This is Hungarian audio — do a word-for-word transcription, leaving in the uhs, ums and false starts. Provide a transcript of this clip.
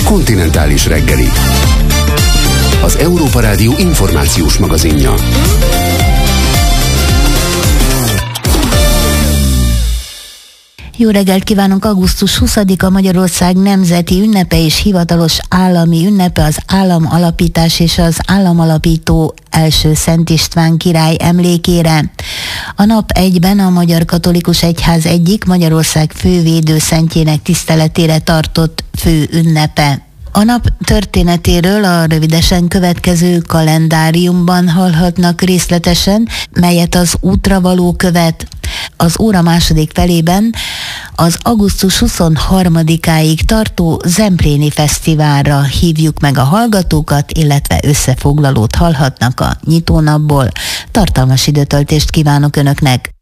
Kontinentális reggeli. Az Európa Rádió információs magazinja. Jó reggelt kívánunk! augusztus huszadika Magyarország nemzeti ünnepe és hivatalos állami ünnepe, az államalapítás és az államalapító első Szent István király emlékére. A nap egyben a Magyar Katolikus Egyház egyik Magyarország fővédőszentjének tiszteletére tartott fő ünnepe. A nap történetéről a rövidesen következő kalendáriumban hallhatnak részletesen, melyet az útra való követ. Az óra második felében az augusztus huszonharmadikáig tartó Zempléni Fesztiválra hívjuk meg a hallgatókat, illetve összefoglalót hallhatnak a nyitónapból. Tartalmas időtöltést kívánok Önöknek!